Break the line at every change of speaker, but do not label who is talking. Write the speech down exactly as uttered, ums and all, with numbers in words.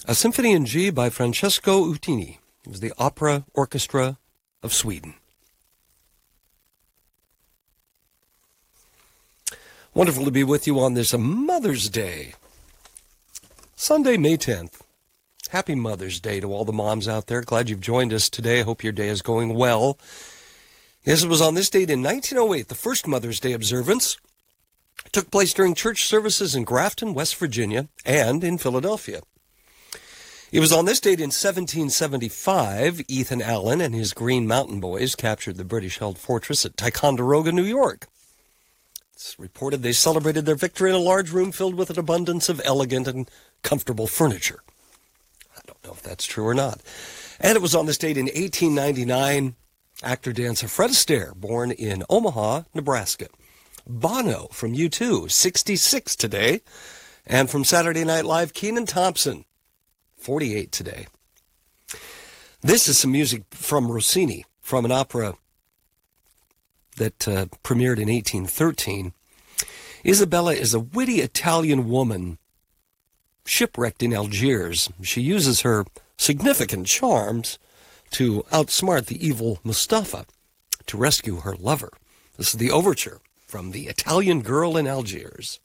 A Symphony in G by Francesco Utini. It was the Opera Orchestra of Sweden. Wonderful to be with you on this Mother's Day. Sunday, May tenth. Happy Mother's Day to all the moms out there. Glad you've joined us today. I hope your day is going well. Yes, it was on this date in nineteen oh eight, the first Mother's Day observance took place during church services in Grafton, West Virginia, and in Philadelphia. It was on this date in seventeen seventy-five, Ethan Allen and his Green Mountain Boys captured the British-held fortress at Ticonderoga, New York. It's reported they celebrated their victory in a large room filled with an abundance of elegant and comfortable furniture. I don't know if that's true or not. And it was on this date in eighteen ninety-nine, actor-dancer Fred Astaire, born in Omaha, Nebraska. Bono from U two, sixty-six today. And from Saturday Night Live, Kenan Thompson, forty-eight today. This is some music from Rossini, from an opera that uh, premiered in eighteen thirteen. Isabella is a witty Italian woman shipwrecked in Algiers. She uses her significant charms to outsmart the evil Mustafa to rescue her lover. This is the overture from The Italian Girl in Algiers.